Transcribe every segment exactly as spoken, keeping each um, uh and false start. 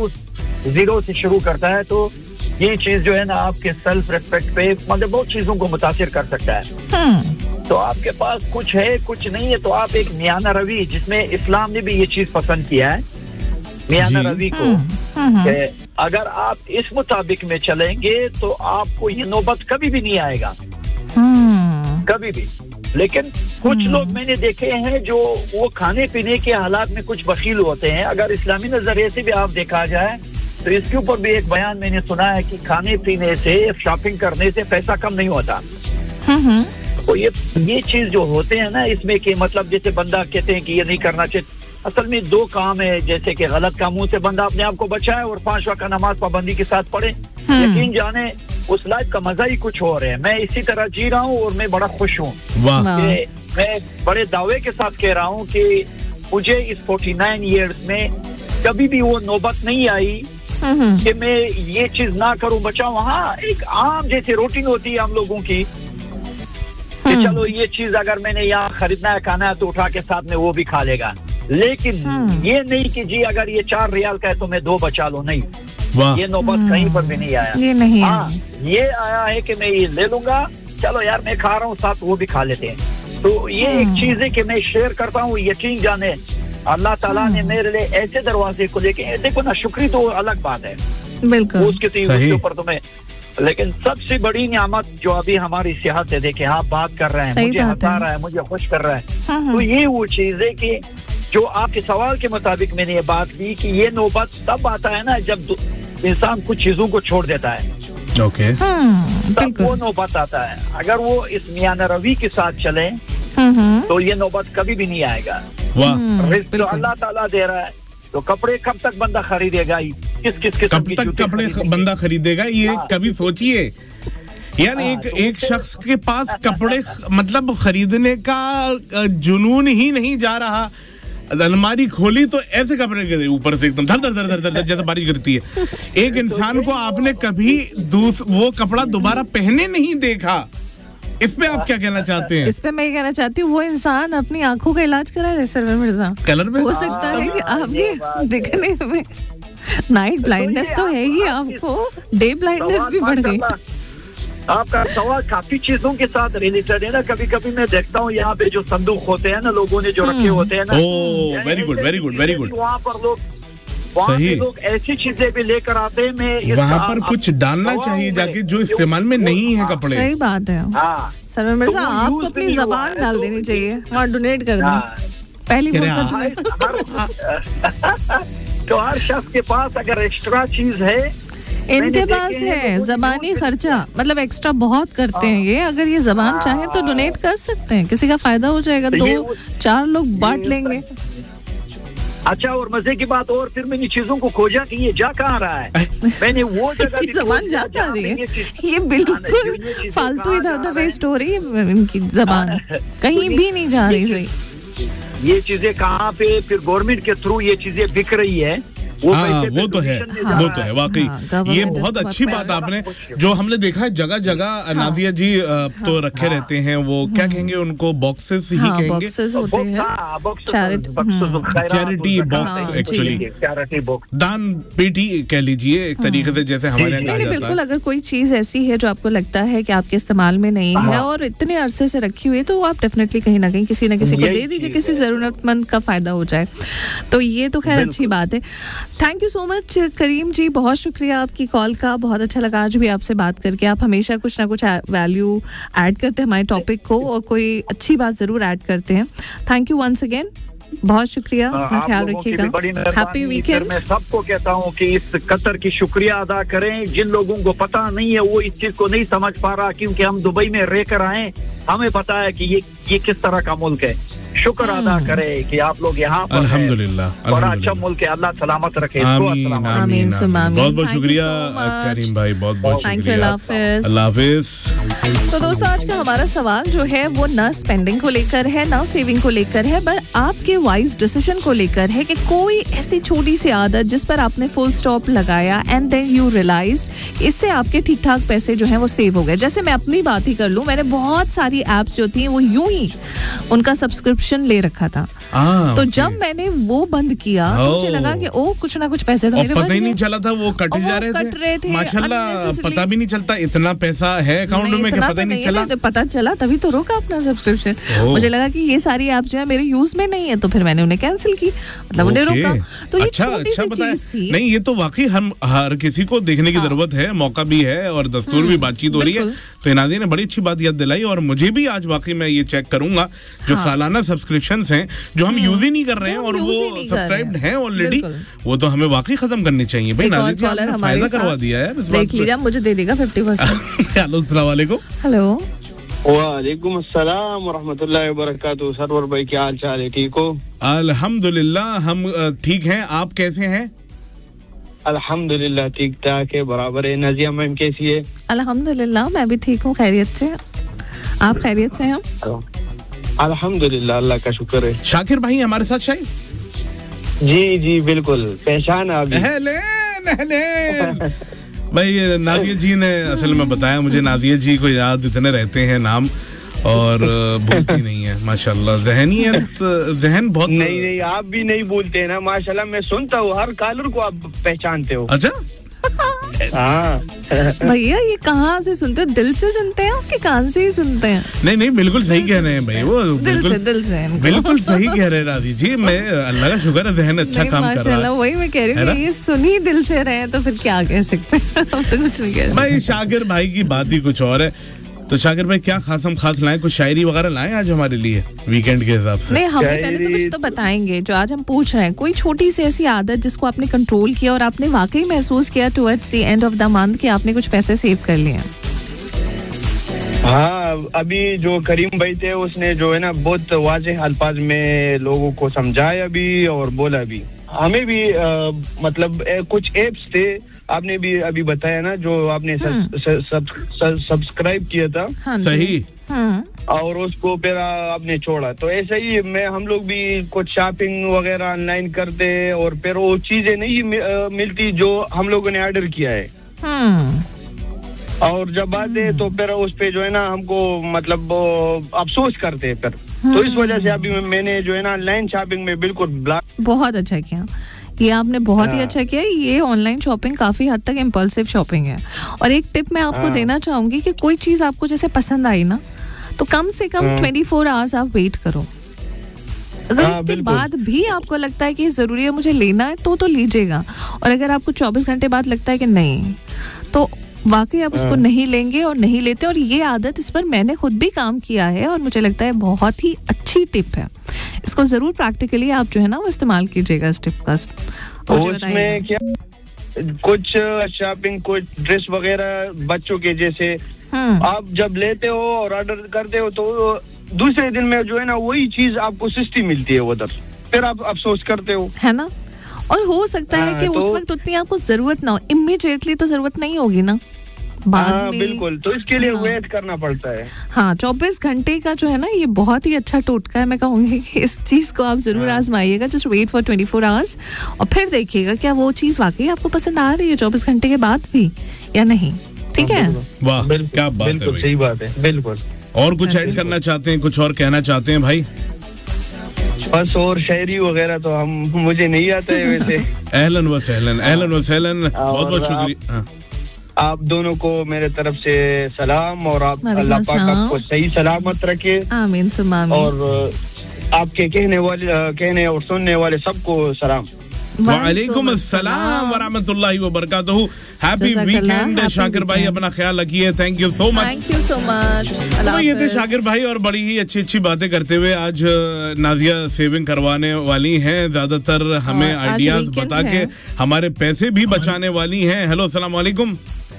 शुरू जीरो से शुरू करता है, तो ये चीज जो है ना आपके सेल्फ रिस्पेक्ट पे मतलब बहुत चीजों को मुतासिर कर सकता है। तो आपके पास कुछ है कुछ नहीं है, तो आप एक मियाना रवि, जिसमें इस्लाम ने भी ये चीज पसंद किया है मियाना रवि को, कि अगर आप इस मुताबिक में चलेंगे तो आपको ये नौबत कभी भी नहीं आएगा, कभी भी। लेकिन कुछ लोग मैंने देखे हैं जो वो खाने पीने के हालात में कुछ बखील होते हैं। अगर इस्लामी नजरिए से भी आप देखा जाए तो इसके ऊपर भी एक बयान मैंने सुना है कि खाने पीने से, शॉपिंग करने से पैसा कम नहीं होता। तो ये ये चीज जो होते हैं ना इसमें कि मतलब जैसे बंदा कहते हैं कि ये नहीं करना चाहिए, असल में दो काम है, जैसे कि गलत कामों से बंदा अपने आप को बचाए और पांच वक्त नमाज पाबंदी के साथ पढ़े। यकीन जाने उस लाइफ का मजा ही कुछ और है। मैं इसी तरह जी रहा हूँ और मैं बड़ा खुश हूँ। मैं बड़े दावे के साथ कह रहा हूँ कि मुझे इस उनचास इयर्स में कभी भी वो नौबत नहीं आई कि मैं ये चीज ना करूं, बचाऊं। हाँ, एक आम जैसी रूटीन होती है हम लोगों की कि चलो ये चीज अगर मैंने यहाँ खरीदना है, खाना है, तो उठा के साथ में वो भी खा लेगा। लेकिन ये नहीं कि जी अगर ये चार रियाल का है तो मैं दो बचा लो, नहीं, ये नौबत कहीं पर भी नहीं आया। ये नहीं हाँ, ये आया है कि मैं ये ले लूंगा, चलो यार मैं खा रहा हूँ, साथ वो भी खा लेते हैं। तो ये एक चीज है कि मैं शेयर करता हूँ। यकीन जाने अल्लाह ताला ने मेरे लिए ऐसे दरवाजे को लेके, देखो ना, शुक्री तो अलग बात है, बिल्कुल उसके उसके ऊपर तो मैं, लेकिन सबसे बड़ी नियामत जो अभी हमारी सेहत है, देखे आप बात कर रहे हैं, मुझे हंसा रहा है, मुझे खुश कर रहा है। तो ये वो चीज है कि जो आपके सवाल के मुताबिक मैंने ये बात की कि ये नौबत तब आता है ना जब इंसान कुछ चीजों को छोड़ देता है, ओके, तब वो नौबत आता है। अगर वो इस मियाना रवि के साथ चले तो ये नौबत कभी भी नहीं आएगा। रिज़्क़ तो अल्लाह ताला दे रहा है, तो कपड़े कब तक बंदा खरीदेगा, किस किस किस्म कब तक कपड़े बंदा खरीदेगा, ये कभी सोचिए यार। एक एक शख्स के पास कपड़े मतलब खरीदने का जुनून ही नहीं जा रहा। अलमारी खोली तो ऐसे कपड़े गिरे ऊपर से एकदम धर धर धर धर धर जैसे बारिश गिरती है। एक इंसान को आपने कभी दूस वो कपड़ा दोबारा पहने नहीं देखा। इस पे आप क्या कहना चाहते हैं? इस पे मैं कहना चाहती हूँ वो इंसान अपनी आंखों का इलाज कराए सरवर मिर्जा। कलर में हो सकता है कि आपके दिखने में नाइट ब्लाइंडनेस तो है ही, आपको डे ब्लाइंडनेस भी बढ़ गई। आपका सवाल काफी चीजों के साथ रिलेटेड है ना। कभी कभी मैं देखता हूँ यहाँ पे जो संदूक होते हैं ना, लोगों ने जो रखे होते हैं ना, oh very good very good very good, वहाँ पर लोग वहाँ पे लोग ऐसी चीजें भी लेकर आते हैं। मैं वहाँ पर कुछ डालना चाहिए जाके जो इस्तेमाल में नहीं है कपड़े। सही बात है। हाँ, सरवर मिर्जा आपको अपनी जबान डाल देनी चाहिए, वहाँ डोनेट कर दें पहली फुर्सत में। तो हर शख्स के पास अगर एक्स्ट्रा चीज है, इनके पास है जबानी खर्चा, मतलब एक्स्ट्रा बहुत करते हैं ये। अगर ये जबान चाहे तो डोनेट कर सकते हैं, किसी का फायदा हो जाएगा, दो चार लोग बांट लेंगे। अच्छा, और मजे की बात, और फिर मैंने चीजों को खोजा कि ये जा कहाँ रहा है। मैंने वो जगह जबान जा जा रही है, ये बिल्कुल फालतू इधर उधर वेस्ट हो रही है इनकी जबान, कहीं भी नहीं जा रही। सही, ये चीजें कहाँ पे फिर गवर्नमेंट के थ्रू ये चीजें बिक रही है, वो, हाँ, वो तो है, वो तो है वाकई। हाँ, ये बहुत अच्छी बात आपने जो हमने देखा है जगह जगह। हाँ, नादिया जी तो रखे हाँ, रहते हैं वो, क्या कहेंगे उनको, बॉक्सेस ही हाँ, कहेंगे, बॉक्सेस होते हैं, चैरिटी बॉक्स, एक्चुअली दान पेटी कह लीजिए एक तरीके से, जैसे हमारे यहाँ कहा जाता है। बिल्कुल, अगर कोई चीज ऐसी है जो आपको लगता है कि आपके इस्तेमाल में नहीं है और इतने अरसे से रखी हुई है, तो आप डेफिनेटली कहीं ना कहीं किसी न किसी को दे दीजिए, किसी जरूरतमंद का फायदा हो जाए। तो ये तो खैर अच्छी बात है। थैंक यू सो मच करीम जी, बहुत शुक्रिया आपकी कॉल का। बहुत अच्छा लगा आज भी आपसे बात करके। आप हमेशा कुछ ना कुछ वैल्यू ऐड करते हैं हमारे टॉपिक को और कोई अच्छी बात जरूर ऐड करते हैं। थैंक यू वंस अगेन, बहुत शुक्रिया, अपना ख्याल रखिएगा, हैप्पी वीकेंड। मैं सबको कहता हूँ कि इस कतर की शुक्रिया अदा करें। जिन लोगों को पता नहीं है वो इस चीज को नहीं समझ पा रहा, क्योंकि हम दुबई में रहकर आए, हमें पता है कि ये ये किस तरह का मुल्क है। शुक्र अदा करें कि आप लोग यहाँ पर अल्हम्दुलिल्लाह, बड़ा अच्छा मुल्क है, अल्लाह सलामत रखे। आमीन आमीन, बहुत बहुत शुक्रिया करीम भाई, बहुत बहुत शुक्रिया, अल्लाह हाफिज। तो दोस्तों, आज का हमारा सवाल जो है वो ना स्पेंडिंग को लेकर है, ना सेविंग को लेकर है, पर आपके वाइज डिसीजन को लेकर है कि कोई ऐसी छोटी सी आदत जिस पर आपने फुल स्टॉप लगाया एंड देन यू रियलाइज इससे आपके ठीक ठाक पैसे जो हैं वो सेव हो गए। जैसे मैं अपनी बात ही कर लूं, मैंने बहुत सारी एप्स जो थी वो यूं ही उनका सब्सक्रिप्शन ले रखा था, आ, तो जब मैंने वो बंद किया तो मुझे लगा कि ओ कुछ ना कुछ पैसे तो मेरे पास पता ही नहीं चला था वो कट जा रहे थे, रहे थे माशाल्लाह पता भी नहीं चलता इतना पैसा है अकाउंट में कि पता ही नहीं चला। तो पता चला तभी तो रोका अपना सब्सक्रिप्शन। मुझे लगा कि ये सारी ऐप जो है मेरे यूज में नहीं है तो फिर मैंने उन्हें कैंसिल की, मतलब उन्हें रोका। तो ये छोटी सी चीज थी। नहीं ये तो वाकई हम हर किसी को देखने की जरूरत है, मौका भी है और दस्तूर भी बातचीत हो रही है। तो इनादी ने बड़ी अच्छी बात याद दिलाई और मुझे भी आज वाकई मैं ये चेक करूंगा जो सालाना सब्सक्रिप्शंस हैं जो हम यूज ही नहीं कर रहे हैं और वो सब्सक्राइब्ड हैं ऑलरेडी, वो तो हमें वाकई खत्म करनी चाहिए। भाई नाज़िया जी आपने फायदा करवा दिया है, देख लीजिए मुझे दे देगा फिफ्टी परसेंट। हेलो अस्सलाम वालेकुम। हेलो वालेकुम अस्सलाम व रहमतुल्लाहि व बरकातहू। सरवर भाई क्या हाल चाल है, ठीक हो? अल्हम्दुलिल्लाह हम ठीक हैं, आप कैसे हैं? अल्हम्दुलिल्लाह ठीक ठाक है, बराबर है। नाज़िया मैम कैसी है? अल्हम्दुलिल्लाह मैं भी ठीक हूँ, खैरियत से। आप खैरियत से हैं? अल्हम्दुलिल्लाह अल्लाह का शुक्र है। शाकिर भाई हमारे साथ शायद? जी जी बिल्कुल, पहचाना अभी। भाई नाज़िया जी ने असल में बताया मुझे, नाज़िया जी को याद इतने रहते हैं नाम और भूलती नहीं है माशाल्लाह, जहनियत जहन बहुत। नहीं नहीं आप भी नहीं भूलते हैं ना माशाल्लाह, मैं सुनता हूँ हर कॉलर को आप पहचानते हो। अच्छा हाँ भैया ये कहाँ से सुनते हो, दिल से सुनते हैं आपके कान से ही सुनते हैं? नहीं नहीं बिल्कुल सही कह रहे हैं भाई, वो दिल से दिल से बिल्कुल सही कह रहे हैं राधी जी। मैं अल्लाह का शुक्र है जहन अच्छा काम कर रहा है। वही मैं कह रही हूँ ये सुनी दिल से रहे तो फिर क्या कह सकते हैं, तो कुछ नहीं कह भाई। शाकिर भाई की बात ही कुछ और है। तो शाकिर भाई क्या खास हम खास लाएं, कुछ शायरी वगैरह लाएं आज हमारे लिए वीकेंड के हिसाब से? नहीं हमें पहले तो कुछ तो बताएंगे जो आज हम पूछ रहे हैं, कोई छोटी सी ऐसी आदत जिसको आपने कंट्रोल किया और आपने वाकई महसूस किया towards the end of the month कि आपने कुछ पैसे सेव कर लिए। हाँ अभी जो करीम भाई थे उसने जो है ना बहुत वाज़ेह अल्फाज में लोगों को समझाया भी और बोला भी, हमें भी आ, मतलब ए, कुछ एप्स थे आपने भी अभी बताया ना जो आपने सब्सक्राइब किया था। हाँ सही। और उसको फिर आपने छोड़ा, तो ऐसे ही मैं हम लोग भी कुछ शॉपिंग वगैरह ऑनलाइन करते और फिर वो चीजें नहीं मिलती जो हम लोगों ने ऑर्डर किया है। और जब आते तो फिर उस पे जो है ना हमको मतलब अफसोस करते हैं फिर, तो इस वजह से अभी मैंने जो है ना ऑनलाइन शॉपिंग में बिल्कुल ब्लॉक। बहुत अच्छा किया, ये आपने बहुत ही अच्छा किया। ये ऑनलाइन शॉपिंग काफी हद तक इम्पल्सिव शॉपिंग है। और एक टिप मैं आपको देना चाहूंगी कि कोई चीज आपको जैसे पसंद आई ना तो कम से कम ट्वेंटी फोर आवर्स आप वेट करो। अगर इसके बाद भी आपको लगता है कि जरूरी है मुझे लेना है तो तो लीजिएगा, और अगर आपको चौबीस घंटे बाद लगता है कि नहीं तो वाकई आप उसको नहीं लेंगे और नहीं लेते। और ये आदत, इस पर मैंने खुद भी काम किया है और मुझे लगता है बहुत ही अच्छी टिप है। इसको जरूर प्रैक्टिकली आप जो है ना वो इस्तेमाल कीजिएगा इस टिप का। उसमें क्या कुछ शॉपिंग कुछ ड्रेस वगैरह बच्चों के जैसे आप जब लेते हो और ऑर्डर करते हो तो दूसरे दिन में जो है ना वही चीज आपको सस्ती मिलती है उधर, फिर आप अफसोस करते हो, है ना। और हो सकता है कि तो, उस वक्त उतनी आपको जरूरत ना हो, इमीडिएटली तो जरूरत नहीं होगी ना, बाद हाँ, में बिल्कुल, तो इसके लिए हाँ, वेट करना पड़ता है। हाँ चौबीस घंटे का जो है ना ये बहुत ही अच्छा टोटका है। मैं कहूँगी कि इस चीज को आप जरूर हाँ, आजमाइएगा। Just wait for twenty four hours और फिर देखिएगा क्या वो चीज वाकई आपको पसंद आ रही है चौबीस घंटे के बाद भी या नहीं। ठीक है, वाह क्या बात है, बिल्कुल सही बात है, बिल्कुल। और कुछ ऐड करना चाहते हैं, कुछ और कहना चाहते हैं भाई? बस और शायरी वगैरह तो हम मुझे नहीं आता है वैसे। अहलन व सहलन, अहलन व सहलन, बहुत बहुत शुक्रिया। आप दोनों को मेरे तरफ से सलाम और आप अल्लाह पाक आपको सही सलामत रखे, आमीन सुम्मा आमीन। और आपके कहने वाले कहने और सुनने वाले सबको सलाम। वालेकुम अस्सलाम व रहमतुल्लाहि व बरकातहू। हैप्पी वीकेंड शाकिर भाई, अपना ख्याल रखिए। Thank you so much, thank you so much. तो ये थे शाकिर भाई और बड़ी ही अच्छी अच्छी बातें करते हुए आज नाज़िया सेविंग करवाने वाली हैं, ज्यादातर हमें आइडियाज बता के हमारे पैसे भी बचाने वाली हैं। हेलो अस्सलाम वालेकुम।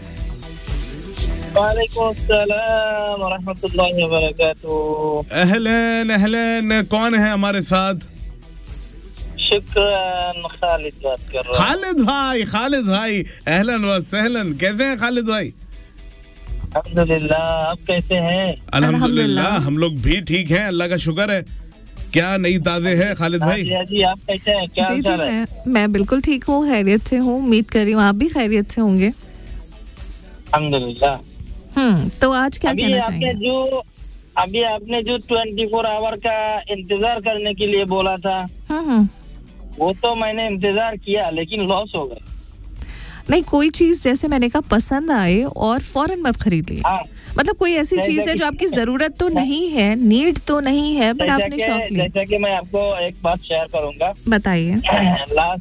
वालेकुम अस्सलाम व रहमतुल्लाहि व बरकातहू। अहलन अहलन, कौन है हमारे साथ? शुक्रान, खालिद बात कर रहा हूं। खालिद भाई, खालिद भाई अहलन व सहलन, कैसे हैं खालिद भाई? अल्हम्दुलिल्लाह, आप कैसे हैं? अल्हम्दुलिल्लाह हम लोग भी ठीक हैं, अल्लाह का शुक्र है। क्या नई ताज़े है खालिद भाई? जी आप कैसे हैं, क्या जी, जी, मैं, मैं बिल्कुल ठीक हूँ, खैरियत से हूँ, उम्मीद कर रही हूँ आप भी खैरियत से होंगे। अल्हम्दुलिल्लाह। हम्म तो आज क्या कहना चाहेंगे? जो अभी आपने जो ट्वेंटी फोर आवर का इंतजार करने के लिए बोला था, वो तो मैंने इंतजार किया लेकिन लॉस हो गया। नहीं, कोई चीज जैसे मैंने कहा पसंद आए और फौरन मत खरीद ली। हाँ। मतलब कोई ऐसी चीज है जो आपकी जरूरत तो नहीं है, नीड तो नहीं है, बट आपने शौक लिया। जैसा कि मैं आपको एक बात शेयर करूंगा। बताइए। लास्ट